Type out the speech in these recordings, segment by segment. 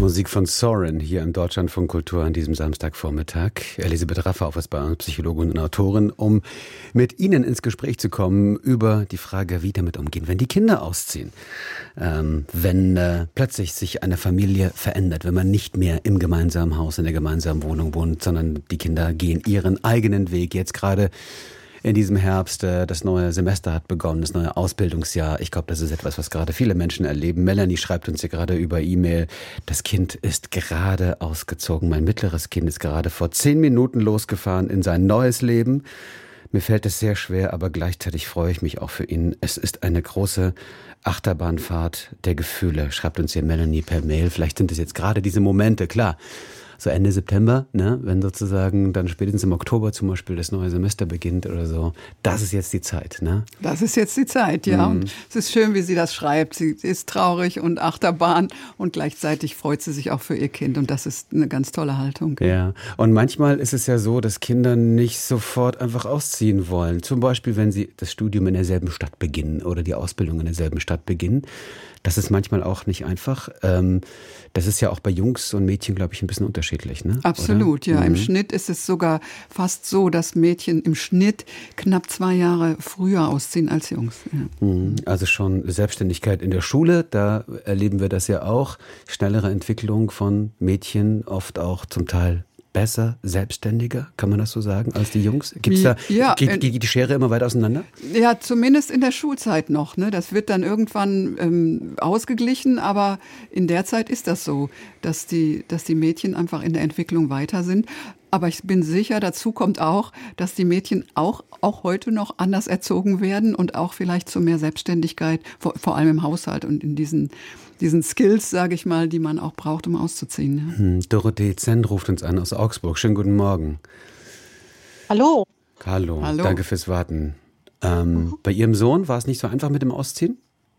Musik von Soren hier im Deutschlandfunk Kultur an diesem Samstagvormittag. Elisabeth Raffauf ist bei uns, Psychologin und Autorin, um mit Ihnen ins Gespräch zu kommen über die Frage, wie damit umgehen, wenn die Kinder ausziehen. Wenn plötzlich sich eine Familie verändert, wenn man nicht mehr im gemeinsamen Haus, in der gemeinsamen Wohnung wohnt, sondern die Kinder gehen ihren eigenen Weg. Jetzt gerade in diesem Herbst, das neue Semester hat begonnen, das neue Ausbildungsjahr. Ich glaube, das ist etwas, was gerade viele Menschen erleben. Melanie schreibt uns hier gerade über E-Mail, das Kind ist gerade ausgezogen. Mein mittleres Kind ist gerade vor 10 Minuten losgefahren in sein neues Leben. Mir fällt es sehr schwer, aber gleichzeitig freue ich mich auch für ihn. Es ist eine große Achterbahnfahrt der Gefühle, schreibt uns hier Melanie per Mail. Vielleicht sind es jetzt gerade diese Momente, klar. So Ende September, ne, wenn sozusagen dann spätestens im Oktober zum Beispiel das neue Semester beginnt oder so. Das ist jetzt die Zeit, ne? Das ist jetzt die Zeit, ja. Und es ist schön, wie sie das schreibt. Sie ist traurig und Achterbahn und gleichzeitig freut sie sich auch für ihr Kind. Und das ist eine ganz tolle Haltung. Ja, und manchmal ist es ja so, dass Kinder nicht sofort einfach ausziehen wollen. Zum Beispiel, wenn sie das Studium in derselben Stadt beginnen oder die Ausbildung in derselben Stadt beginnen. Das ist manchmal auch nicht einfach. Das ist ja auch bei Jungs und Mädchen, glaube ich, ein bisschen unterschiedlich, ne? Absolut, oder? Ja. Im Schnitt ist es sogar fast so, dass Mädchen im Schnitt knapp 2 Jahre früher ausziehen als Jungs. Ja. Also schon Selbstständigkeit in der Schule, da erleben wir das ja auch. Schnellere Entwicklung von Mädchen, oft auch zum Teil besser, selbstständiger, kann man das so sagen, als die Jungs? Gibt's da, geht die Schere immer weiter auseinander? Ja, zumindest in der Schulzeit noch, ne? Das wird dann irgendwann ausgeglichen, aber in der Zeit ist das so, dass die Mädchen einfach in der Entwicklung weiter sind. Aber ich bin sicher, dazu kommt auch, dass die Mädchen auch heute noch anders erzogen werden und auch vielleicht zu mehr Selbstständigkeit, vor allem im Haushalt und in diesen Skills, sage ich mal, die man auch braucht, um auszuziehen. Ja. Dorothee Zenn ruft uns an aus Augsburg. Schönen guten Morgen. Hallo. Hallo. Danke fürs Warten. Bei Ihrem Sohn war es nicht so einfach mit dem Ausziehen?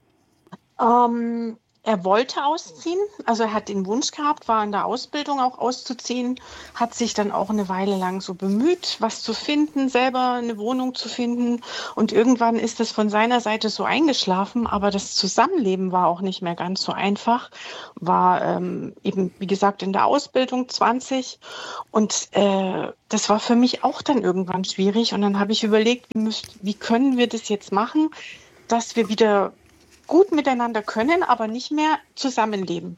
Er wollte ausziehen, also er hat den Wunsch gehabt, war in der Ausbildung auch auszuziehen, hat sich dann auch eine Weile lang so bemüht, was zu finden, selber eine Wohnung zu finden, und irgendwann ist es von seiner Seite so eingeschlafen, aber das Zusammenleben war auch nicht mehr ganz so einfach, war eben, wie gesagt, in der Ausbildung 20, und das war für mich auch dann irgendwann schwierig, und dann habe ich überlegt, wie können wir das jetzt machen, dass wir wieder gut miteinander können, aber nicht mehr zusammenleben.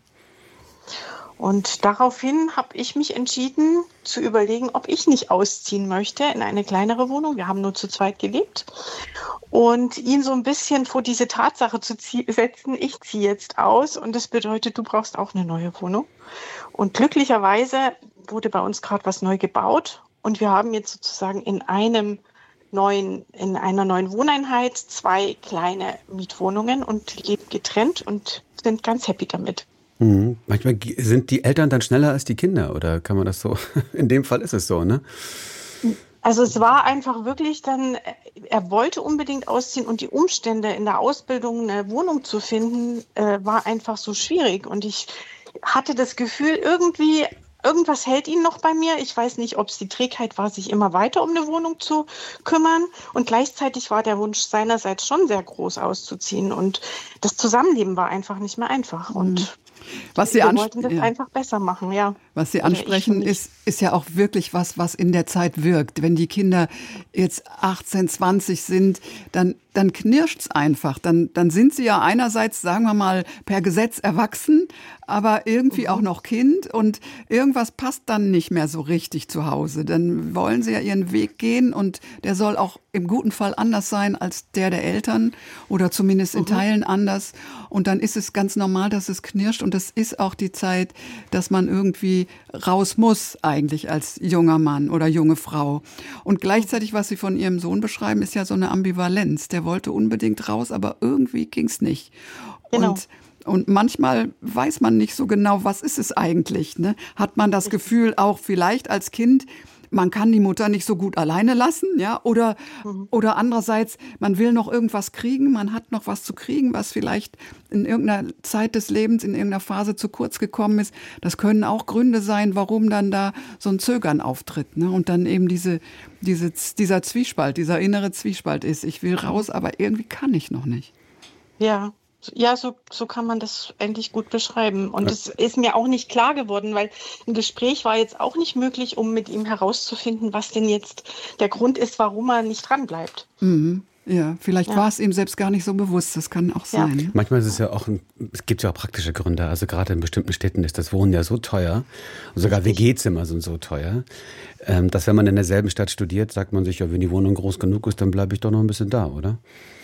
Und daraufhin habe ich mich entschieden zu überlegen, ob ich nicht ausziehen möchte in eine kleinere Wohnung. Wir haben nur zu zweit gelebt. Und ihn so ein bisschen vor diese Tatsache zu setzen, ich ziehe jetzt aus, und das bedeutet, du brauchst auch eine neue Wohnung. Und glücklicherweise wurde bei uns gerade was neu gebaut, und wir haben jetzt sozusagen in einer neuen Wohneinheit 2 kleine Mietwohnungen und leben getrennt und sind ganz happy damit. Manchmal sind die Eltern dann schneller als die Kinder, oder kann man das so? In dem Fall ist es so, ne? Also es war einfach wirklich dann, er wollte unbedingt ausziehen, und die Umstände in der Ausbildung eine Wohnung zu finden, war einfach so schwierig, und ich hatte das Gefühl, irgendwas hält ihn noch bei mir. Ich weiß nicht, ob es die Trägheit war, sich immer weiter um eine Wohnung zu kümmern. Und gleichzeitig war der Wunsch seinerseits schon sehr groß, auszuziehen. Und das Zusammenleben war einfach nicht mehr einfach. Und wir wollten das einfach besser machen, ja. Was Sie ansprechen, ist ja auch wirklich was in der Zeit wirkt. Wenn die Kinder jetzt 18, 20 sind, dann knirscht's einfach. Dann sind sie ja einerseits, sagen wir mal, per Gesetz erwachsen, aber irgendwie auch noch Kind, und irgendwas passt dann nicht mehr so richtig zu Hause. Dann wollen sie ja ihren Weg gehen, und der soll auch im guten Fall anders sein als der Eltern oder zumindest in Teilen anders. Und dann ist es ganz normal, dass es knirscht, und das ist auch die Zeit, dass man irgendwie raus muss eigentlich als junger Mann oder junge Frau. Und gleichzeitig, was Sie von Ihrem Sohn beschreiben, ist ja so eine Ambivalenz. Der wollte unbedingt raus, aber irgendwie ging's nicht. Genau. Und manchmal weiß man nicht so genau, was ist es eigentlich, ne? Hat man das Gefühl auch vielleicht als Kind, man kann die Mutter nicht so gut alleine lassen, ja, oder andererseits, man will noch irgendwas kriegen, man hat noch was zu kriegen, was vielleicht in irgendeiner Zeit des Lebens, in irgendeiner Phase zu kurz gekommen ist. Das können auch Gründe sein, warum dann da so ein Zögern auftritt, ne? Und dann eben dieser Zwiespalt, dieser innere Zwiespalt ist, ich will raus, aber irgendwie kann ich noch nicht. Ja, Ja, so kann man das eigentlich gut beschreiben. Und es ist mir auch nicht klar geworden, weil ein Gespräch war jetzt auch nicht möglich, um mit ihm herauszufinden, was denn jetzt der Grund ist, warum er nicht dran bleibt. Mhm. Ja, vielleicht war es ihm selbst gar nicht so bewusst, das kann auch sein. Ja. Manchmal ist es ja auch, es gibt ja auch praktische Gründe, also gerade in bestimmten Städten ist das Wohnen ja so teuer, und sogar WG-Zimmer sind so teuer, dass wenn man in derselben Stadt studiert, sagt man sich, ja, wenn die Wohnung groß genug ist, dann bleibe ich doch noch ein bisschen da, oder?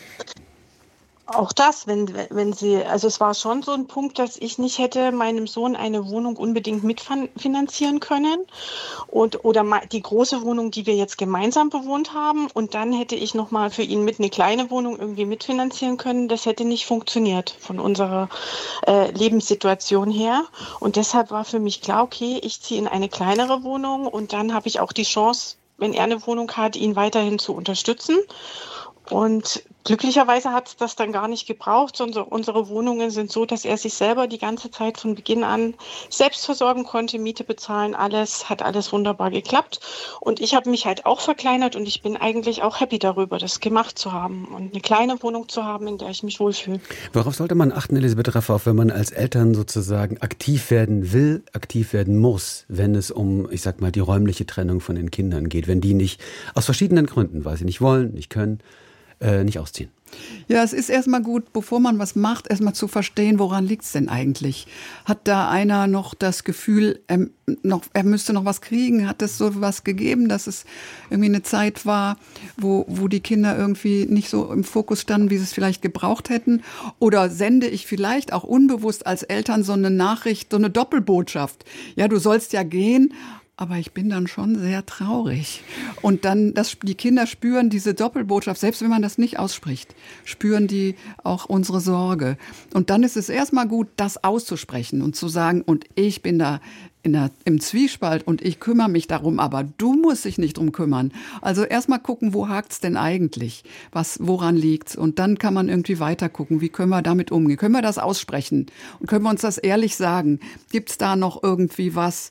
Auch das, wenn sie, also es war schon so ein Punkt, dass ich nicht hätte meinem Sohn eine Wohnung unbedingt mitfinanzieren können oder die große Wohnung, die wir jetzt gemeinsam bewohnt haben, und dann hätte ich nochmal für ihn mit eine kleine Wohnung irgendwie mitfinanzieren können. Das hätte nicht funktioniert von unserer Lebenssituation her, und deshalb war für mich klar, okay, ich ziehe in eine kleinere Wohnung und dann habe ich auch die Chance, wenn er eine Wohnung hat, ihn weiterhin zu unterstützen. Und glücklicherweise hat es das dann gar nicht gebraucht. Unsere Wohnungen sind so, dass er sich selber die ganze Zeit von Beginn an selbst versorgen konnte, Miete bezahlen, hat alles wunderbar geklappt. Und ich habe mich halt auch verkleinert und ich bin eigentlich auch happy darüber, das gemacht zu haben und eine kleine Wohnung zu haben, in der ich mich wohlfühle. Worauf sollte man achten, Elisabeth Raffauf, wenn man als Eltern sozusagen aktiv werden will, aktiv werden muss, wenn es um, ich sag mal, die räumliche Trennung von den Kindern geht, wenn die nicht, aus verschiedenen Gründen, weil sie nicht wollen, nicht können, nicht ausziehen? Ja, es ist erstmal gut, bevor man was macht, erstmal zu verstehen, woran liegt es denn eigentlich? Hat da einer noch das Gefühl, er müsste noch was kriegen? Hat es so was gegeben, dass es irgendwie eine Zeit war, wo die Kinder irgendwie nicht so im Fokus standen, wie sie es vielleicht gebraucht hätten? Oder sende ich vielleicht auch unbewusst als Eltern so eine Nachricht, so eine Doppelbotschaft? Ja, du sollst ja gehen, aber ich bin dann schon sehr traurig. Und dann, die Kinder spüren diese Doppelbotschaft, selbst wenn man das nicht ausspricht, spüren die auch unsere Sorge. Und dann ist es erstmal gut, das auszusprechen und zu sagen, und ich bin da im Zwiespalt und ich kümmere mich darum, aber du musst dich nicht drum kümmern. Also erstmal gucken, wo hakt's denn eigentlich? Woran liegt's? Und dann kann man irgendwie weiter gucken, wie können wir damit umgehen? Können wir das aussprechen? Und können wir uns das ehrlich sagen? Gibt's da noch irgendwie was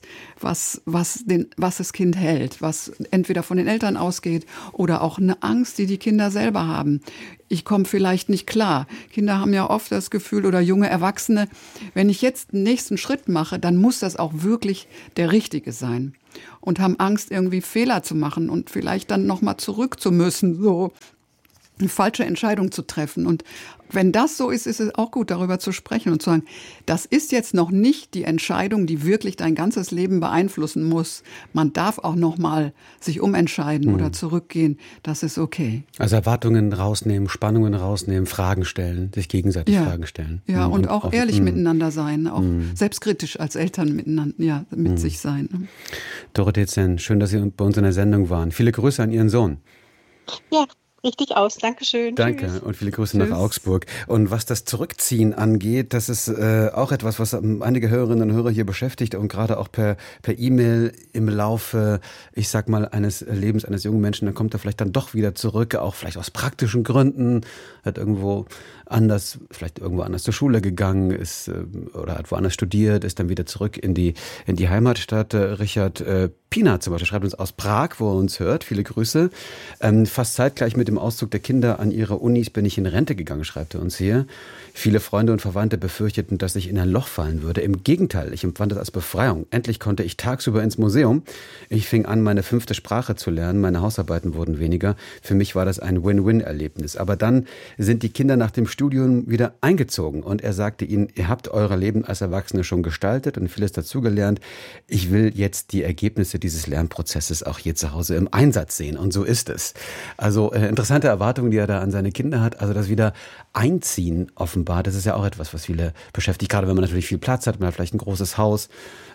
das Kind hält, was entweder von den Eltern ausgeht oder auch eine Angst, die Kinder selber haben? Ich komme vielleicht nicht klar. Kinder haben ja oft das Gefühl, oder junge Erwachsene, wenn ich jetzt den nächsten Schritt mache, dann muss das auch wirklich der richtige sein. Und haben Angst, irgendwie Fehler zu machen und vielleicht dann nochmal zurück zu müssen, so eine falsche Entscheidung zu treffen. Und wenn das so ist, ist es auch gut, darüber zu sprechen und zu sagen, das ist jetzt noch nicht die Entscheidung, die wirklich dein ganzes Leben beeinflussen muss. Man darf auch noch mal sich umentscheiden oder zurückgehen. Das ist okay. Also Erwartungen rausnehmen, Spannungen rausnehmen, Fragen stellen, sich gegenseitig Fragen stellen. Ja, und auch ehrlich miteinander sein, auch selbstkritisch als Eltern miteinander, mit sich sein. Dorothee Zenn, schön, dass Sie bei uns in der Sendung waren. Viele Grüße an Ihren Sohn. Ja. Richtig aus. Dankeschön. Danke. Tschüss. Und viele Grüße nach Augsburg. Und was das Zurückziehen angeht, das ist auch etwas, was einige Hörerinnen und Hörer hier beschäftigt und gerade auch per E-Mail im Laufe, ich sag mal, eines Lebens eines jungen Menschen, dann kommt er vielleicht dann doch wieder zurück, auch vielleicht aus praktischen Gründen, hat vielleicht irgendwo anders zur Schule gegangen ist oder hat woanders studiert, ist dann wieder zurück in die Heimatstadt. Richard Pina zum Beispiel schreibt uns aus Prag, wo er uns hört. Viele Grüße. Fast zeitgleich mit dem Auszug der Kinder an ihre Unis bin ich in Rente gegangen, schreibt er uns hier. Viele Freunde und Verwandte befürchteten, dass ich in ein Loch fallen würde. Im Gegenteil, ich empfand es als Befreiung. Endlich konnte ich tagsüber ins Museum. Ich fing an, meine 5. Sprache zu lernen. Meine Hausarbeiten wurden weniger. Für mich war das ein Win-Win-Erlebnis. Aber dann sind die Kinder nach dem Studium wieder eingezogen. Und er sagte ihnen, ihr habt euer Leben als Erwachsene schon gestaltet und vieles dazugelernt. Ich will jetzt die Ergebnisse dieses Lernprozesses auch hier zu Hause im Einsatz sehen. Und so ist es. Also interessante Erwartungen, die er da an seine Kinder hat. Also das wieder Einziehen offenbar, das ist ja auch etwas, was viele beschäftigt. Gerade wenn man natürlich viel Platz hat, man hat vielleicht ein großes Haus.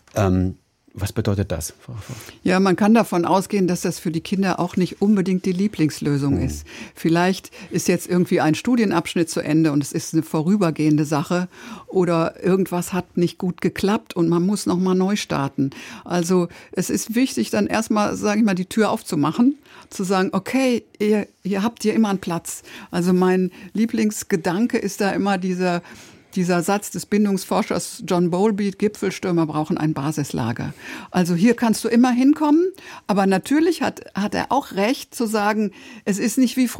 Was bedeutet das? Ja, man kann davon ausgehen, dass das für die Kinder auch nicht unbedingt die Lieblingslösung ist. Vielleicht ist jetzt irgendwie ein Studienabschnitt zu Ende und es ist eine vorübergehende Sache oder irgendwas hat nicht gut geklappt und man muss noch mal neu starten. Also es ist wichtig, dann erstmal, sage ich mal, die Tür aufzumachen, zu sagen, okay, ihr habt hier immer einen Platz. Also mein Lieblingsgedanke ist da immer dieser Satz des Bindungsforschers John Bowlby, Gipfelstürmer brauchen ein Basislager. Also hier kannst du immer hinkommen, aber natürlich hat er auch recht zu sagen, es ist nicht wie früher.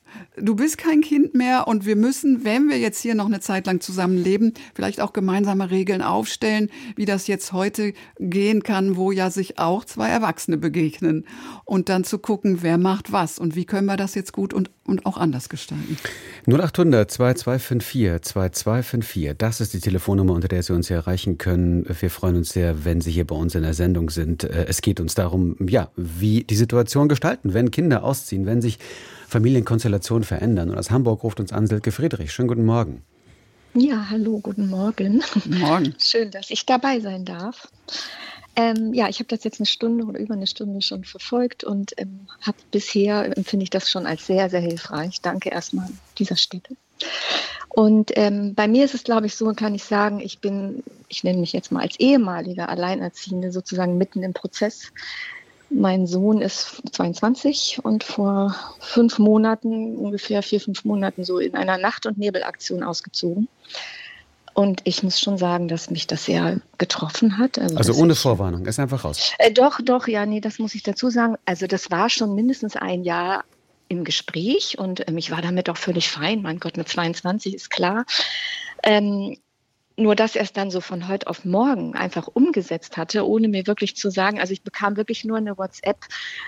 du bist kein Kind mehr und wir müssen, wenn wir jetzt hier noch eine Zeit lang zusammenleben, vielleicht auch gemeinsame Regeln aufstellen, wie das jetzt heute gehen kann, wo ja sich auch zwei Erwachsene begegnen. Und dann zu gucken, wer macht was und wie können wir das jetzt gut und auch anders gestalten. 0800 2254 2254, das ist die Telefonnummer, unter der Sie uns erreichen können. Wir freuen uns sehr, wenn Sie hier bei uns in der Sendung sind. Es geht uns darum, ja, wie die Situation gestalten, wenn Kinder ausziehen, wenn sich Familienkonstellationen verändern. Und aus Hamburg ruft uns an Silke Friedrich. Schönen guten Morgen. Ja, hallo, guten Morgen. Guten Morgen. Schön, dass ich dabei sein darf. Ich habe das jetzt eine Stunde oder über eine Stunde schon verfolgt und empfinde ich das schon als sehr, sehr hilfreich. Danke erstmal an dieser Stelle. Und bei mir ist es, glaube ich, so, kann ich sagen, ich nenne mich jetzt mal als ehemalige Alleinerziehende sozusagen mitten im Prozess. Mein Sohn ist 22 und vor 5 Monaten, ungefähr 4-5 Monaten, so in einer Nacht- und Nebelaktion ausgezogen. Und ich muss schon sagen, dass mich das sehr getroffen hat. Also ohne Vorwarnung, ist einfach raus. Doch, ja, nee, das muss ich dazu sagen. Also das war schon mindestens ein Jahr im Gespräch und ich war damit auch völlig fein. Mein Gott, mit 22 ist klar. Nur, dass er es dann so von heute auf morgen einfach umgesetzt hatte, ohne mir wirklich zu sagen, also ich bekam wirklich nur eine WhatsApp,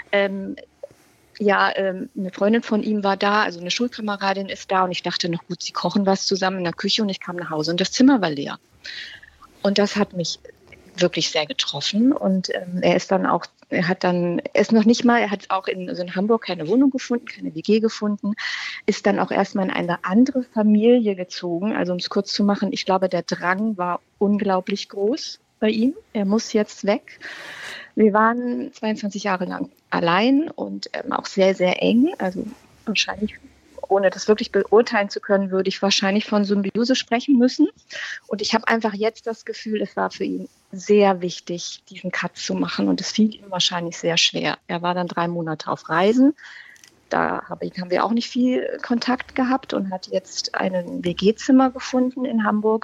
eine Freundin von ihm war da, also eine Schulkameradin ist da und ich dachte noch, gut, sie kochen was zusammen in der Küche und ich kam nach Hause und das Zimmer war leer. Und das hat mich wirklich sehr getroffen und er hat auch in Hamburg keine Wohnung gefunden, keine WG gefunden, ist dann auch erstmal in eine andere Familie gezogen. Also um es kurz zu machen, ich glaube, der Drang war unglaublich groß bei ihm. Er muss jetzt weg. Wir waren 22 Jahre lang allein und auch sehr, sehr eng. Also wahrscheinlich, ohne das wirklich beurteilen zu können, würde ich wahrscheinlich von Symbiose sprechen müssen. Und ich habe einfach jetzt das Gefühl, es war für ihn sehr wichtig, diesen Cut zu machen. Und es fiel ihm wahrscheinlich sehr schwer. Er war dann 3 Monate auf Reisen. Da haben wir auch nicht viel Kontakt gehabt und hat jetzt ein WG-Zimmer gefunden in Hamburg.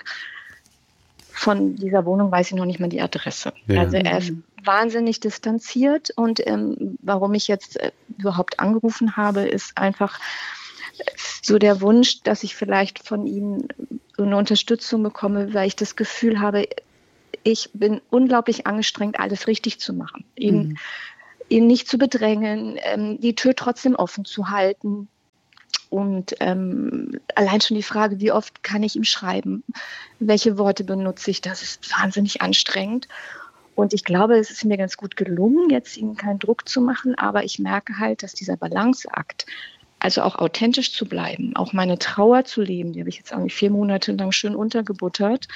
Von dieser Wohnung weiß ich noch nicht mal die Adresse. Ja. Also er ist wahnsinnig distanziert und warum ich jetzt überhaupt angerufen habe, ist einfach so der Wunsch, dass ich vielleicht von ihm so eine Unterstützung bekomme, weil ich das Gefühl habe, ich bin unglaublich angestrengt, alles richtig zu machen. Ihn nicht zu bedrängen, die Tür trotzdem offen zu halten. Und allein schon die Frage, wie oft kann ich ihm schreiben? Welche Worte benutze ich? Das ist wahnsinnig anstrengend. Und ich glaube, es ist mir ganz gut gelungen, jetzt ihm keinen Druck zu machen. Aber ich merke halt, dass dieser Balanceakt, also auch authentisch zu bleiben, auch meine Trauer zu leben, die habe ich jetzt eigentlich 4 Monate lang schön untergebuttert.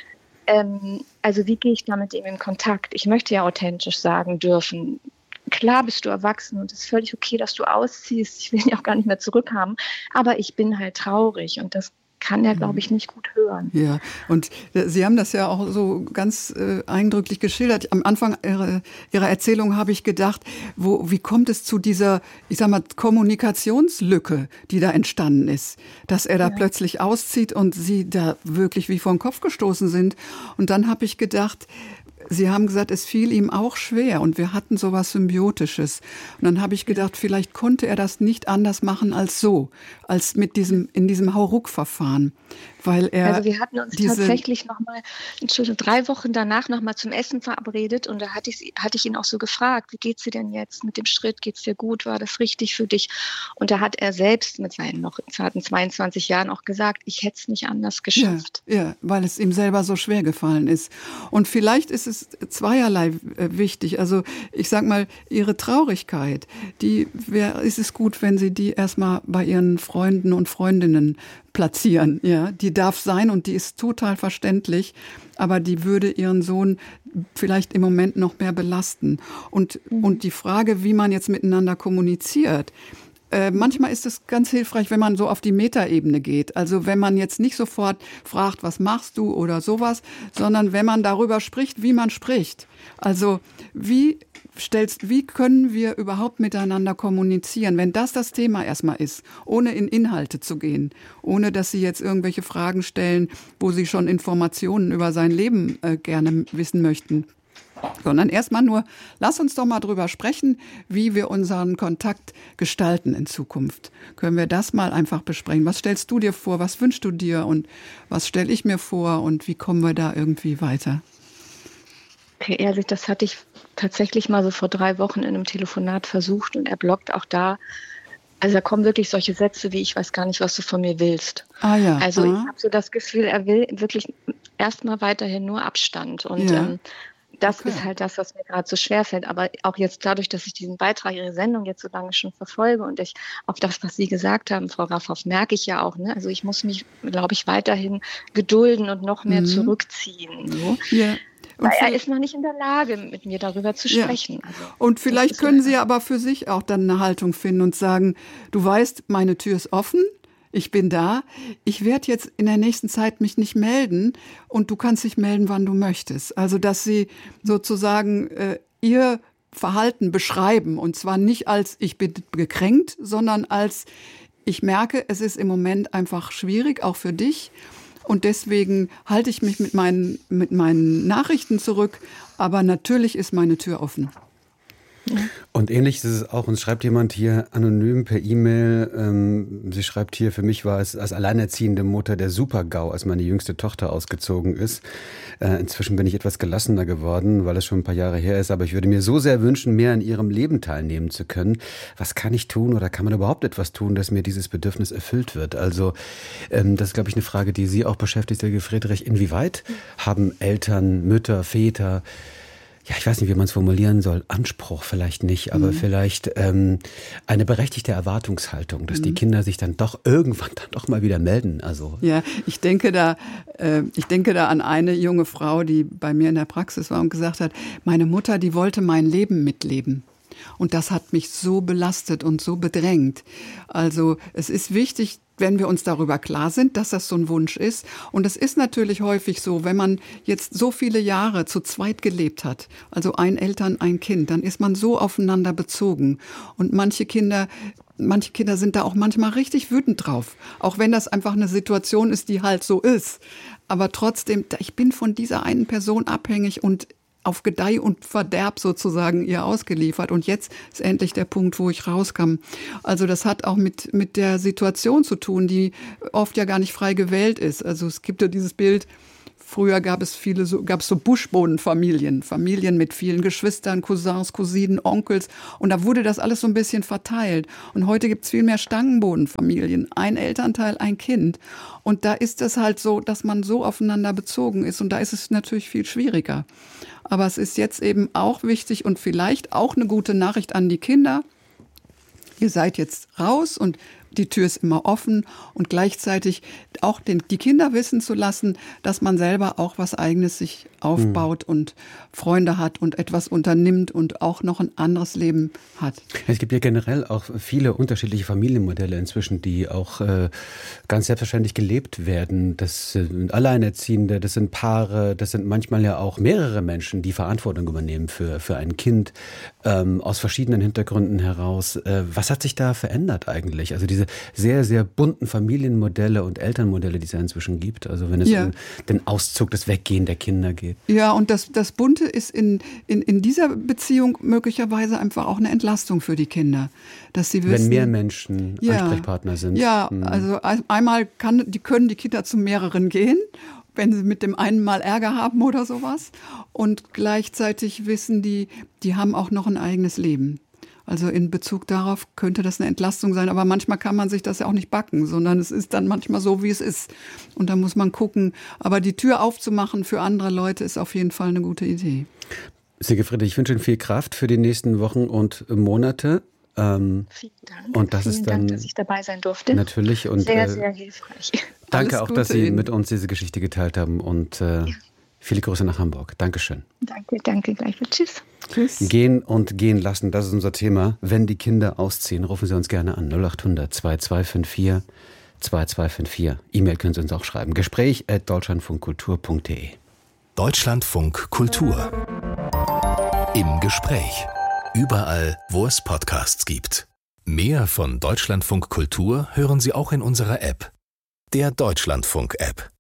Also wie gehe ich da mit ihm in Kontakt? Ich möchte ja authentisch sagen dürfen, klar bist du erwachsen und es ist völlig okay, dass du ausziehst. Ich will ihn auch gar nicht mehr zurückhaben. Aber ich bin halt traurig und das kann er, glaube ich, nicht gut hören. Ja, und Sie haben das ja auch so ganz eindrücklich geschildert. Am Anfang Ihrer Erzählung habe ich gedacht, wie kommt es zu dieser, ich sag mal, Kommunikationslücke, die da entstanden ist? Dass er da plötzlich auszieht und Sie da wirklich wie vor den Kopf gestoßen sind. Und dann habe ich gedacht, Sie haben gesagt, es fiel ihm auch schwer und wir hatten sowas Symbiotisches. Und dann habe ich gedacht, vielleicht konnte er das nicht anders machen als so, als in diesem Hauruck-Verfahren. Weil also wir hatten uns tatsächlich 3 Wochen danach nochmal zum Essen verabredet und da hatte ich ihn auch so gefragt, wie geht's dir denn jetzt mit dem Schritt, geht's dir gut, war das richtig für dich? Und da hat er selbst mit seinen noch zarten 22 Jahren auch gesagt, ich hätte es nicht anders geschafft. Ja, weil es ihm selber so schwer gefallen ist. Und vielleicht ist es zweierlei wichtig. Also ich sag mal, Ihre Traurigkeit, ist es gut, wenn Sie die erstmal bei Ihren Freunden und Freundinnen platzieren. Ja, die darf sein und die ist total verständlich, aber die würde Ihren Sohn vielleicht im Moment noch mehr belasten. Und die Frage, wie man jetzt miteinander kommuniziert, manchmal ist es ganz hilfreich, wenn man so auf die Metaebene geht. Also wenn man jetzt nicht sofort fragt, was machst du oder sowas, sondern wenn man darüber spricht, wie man spricht. Also wie können wir überhaupt miteinander kommunizieren, wenn das Thema erstmal ist, ohne in Inhalte zu gehen, ohne dass Sie jetzt irgendwelche Fragen stellen, wo Sie schon Informationen über sein Leben gerne wissen möchten? Sondern erstmal nur, lass uns doch mal drüber sprechen, wie wir unseren Kontakt gestalten in Zukunft. Können wir das mal einfach besprechen? Was stellst du dir vor? Was wünschst du dir? Und was stelle ich mir vor? Und wie kommen wir da irgendwie weiter? Okay, ehrlich, das hatte ich tatsächlich mal so vor 3 Wochen in einem Telefonat versucht und er blockt auch da. Also da kommen wirklich solche Sätze wie, ich weiß gar nicht, was du von mir willst. Ah ja. Also ich habe so das Gefühl, er will wirklich erstmal weiterhin nur Abstand. Und das ist halt das, was mir gerade so schwerfällt. Aber auch jetzt dadurch, dass ich diesen Beitrag, Ihre Sendung jetzt so lange schon verfolge und ich auch das, was Sie gesagt haben, Frau Raffhoff, merke ich ja auch. Ne? Also ich muss mich, glaube ich, weiterhin gedulden und noch mehr zurückziehen. So. Ja. Weil er ist noch nicht in der Lage, mit mir darüber zu sprechen. Ja. Also, und vielleicht können Sie aber für sich auch dann eine Haltung finden und sagen, du weißt, meine Tür ist offen, ich bin da, ich werde jetzt in der nächsten Zeit mich nicht melden und du kannst dich melden, wann du möchtest. Also, dass Sie sozusagen Ihr Verhalten beschreiben und zwar nicht als ich bin gekränkt, sondern als ich merke, es ist im Moment einfach schwierig, auch für dich. Und deswegen halte ich mich mit meinen Nachrichten zurück. Aber natürlich ist meine Tür offen. Und ähnlich ist es auch, uns schreibt jemand hier anonym per E-Mail, sie schreibt hier, für mich war es als alleinerziehende Mutter der Super-GAU, als meine jüngste Tochter ausgezogen ist. Inzwischen bin ich etwas gelassener geworden, weil es schon ein paar Jahre her ist, aber ich würde mir so sehr wünschen, mehr an ihrem Leben teilnehmen zu können. Was kann ich tun oder kann man überhaupt etwas tun, dass mir dieses Bedürfnis erfüllt wird? Also das ist, glaube ich, eine Frage, die Sie auch beschäftigt, Silke Friedrich. Inwieweit haben Eltern, Mütter, Väter, ja, ich weiß nicht, wie man es formulieren soll, Anspruch vielleicht nicht, aber vielleicht eine berechtigte Erwartungshaltung, dass die Kinder sich dann doch irgendwann dann doch mal wieder melden. Also ja, ich denke da an eine junge Frau, die bei mir in der Praxis war und gesagt hat, meine Mutter, die wollte mein Leben mitleben. Und das hat mich so belastet und so bedrängt. Also es ist wichtig, wenn wir uns darüber klar sind, dass das so ein Wunsch ist. Und es ist natürlich häufig so, wenn man jetzt so viele Jahre zu zweit gelebt hat, also ein Eltern, ein Kind, dann ist man so aufeinander bezogen. Und manche Kinder sind da auch manchmal richtig wütend drauf. Auch wenn das einfach eine Situation ist, die halt so ist. Aber trotzdem, ich bin von dieser einen Person abhängig und auf Gedeih und Verderb sozusagen ihr ausgeliefert. Und jetzt ist endlich der Punkt, wo ich rauskam. Also das hat auch mit der Situation zu tun, die oft ja gar nicht frei gewählt ist. Also es gibt ja dieses Bild, früher gab es so Buschbodenfamilien, Familien mit vielen Geschwistern, Cousins, Cousinen, Onkels. Und da wurde das alles so ein bisschen verteilt. Und heute gibt es viel mehr Stangenbodenfamilien. Ein Elternteil, ein Kind. Und da ist es halt so, dass man so aufeinander bezogen ist. Und da ist es natürlich viel schwieriger. Aber es ist jetzt eben auch wichtig und vielleicht auch eine gute Nachricht an die Kinder. Ihr seid jetzt raus und die Tür ist immer offen und gleichzeitig auch die Kinder wissen zu lassen, dass man selber auch was Eigenes sich aufbaut und Freunde hat und etwas unternimmt und auch noch ein anderes Leben hat. Es gibt ja generell auch viele unterschiedliche Familienmodelle inzwischen, die auch ganz selbstverständlich gelebt werden. Das sind Alleinerziehende, das sind Paare, das sind manchmal ja auch mehrere Menschen, die Verantwortung übernehmen für ein Kind aus verschiedenen Hintergründen heraus. Was hat sich da verändert eigentlich? Also diese sehr, sehr bunten Familienmodelle und Elternmodelle, die es ja inzwischen gibt. Also wenn es um den Auszug, das Weggehen der Kinder geht. Ja, und das Bunte ist in dieser Beziehung möglicherweise einfach auch eine Entlastung für die Kinder. Dass sie wissen, wenn mehr Menschen Ansprechpartner sind. Ja, also einmal können die Kinder zu mehreren gehen, wenn sie mit dem einen mal Ärger haben oder sowas. Und gleichzeitig wissen die haben auch noch ein eigenes Leben. Also in Bezug darauf könnte das eine Entlastung sein. Aber manchmal kann man sich das ja auch nicht backen, sondern es ist dann manchmal so, wie es ist. Und da muss man gucken. Aber die Tür aufzumachen für andere Leute ist auf jeden Fall eine gute Idee. Silke Friedrich, ich wünsche Ihnen viel Kraft für die nächsten Wochen und Monate. Vielen Dank. Und das ist dann, dass ich dabei sein durfte. Natürlich. Und, sehr, sehr hilfreich. Danke auch, dass Sie mit uns diese Geschichte geteilt haben. Und viele Grüße nach Hamburg. Dankeschön. Danke gleichfalls. Tschüss. Gehen und gehen lassen, das ist unser Thema. Wenn die Kinder ausziehen, rufen Sie uns gerne an. 0800 2254 2254. E-Mail können Sie uns auch schreiben. Gespräch@deutschlandfunkkultur.de. Deutschlandfunk Kultur. Im Gespräch. Überall, wo es Podcasts gibt. Mehr von Deutschlandfunk Kultur hören Sie auch in unserer App. Der Deutschlandfunk-App.